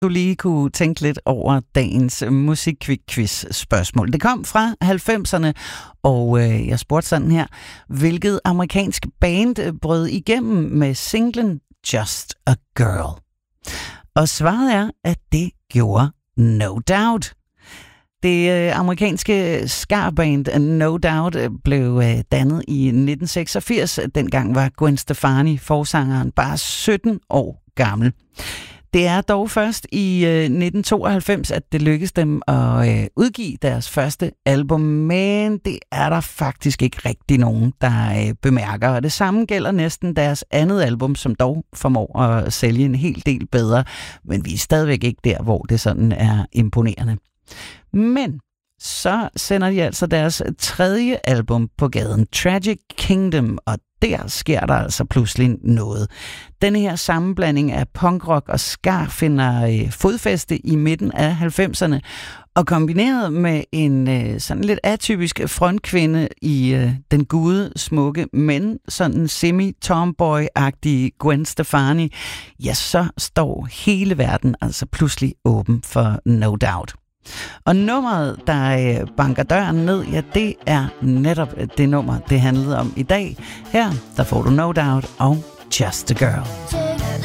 du lige kunne tænke lidt over dagens musikquiz-spørgsmål. Det kom fra 90'erne, og jeg spurgte sådan her: hvilket amerikansk band brød igennem med singlen Just a Girl? Og svaret er, at det gjorde No Doubt. Det amerikanske skarband No Doubt blev dannet i 1986. Dengang var Gwen Stefani, forsangeren, bare 17 år gammel. Det er dog først i 1992, at det lykkedes dem at udgive deres første album, men det er der faktisk ikke rigtig nogen, der bemærker. Og det samme gælder næsten deres andet album, som dog formår at sælge en hel del bedre, men vi er stadigvæk ikke der, hvor det sådan er imponerende. Men så sender de altså deres tredje album på gaden, Tragic Kingdom, og der sker der altså pludselig noget. Denne her sammenblanding af punkrock og ska finder fodfæste i midten af 90'erne, og kombineret med en sådan lidt atypisk frontkvinde i den gode, smukke, men sådan semi-tomboy-agtige Gwen Stefani, ja, så står hele verden altså pludselig åben for No Doubt. Og nummeret, der banker døren ned, ja, det er netop det nummer, det handlede om i dag. Her, der får du No Doubt og Just a Girl.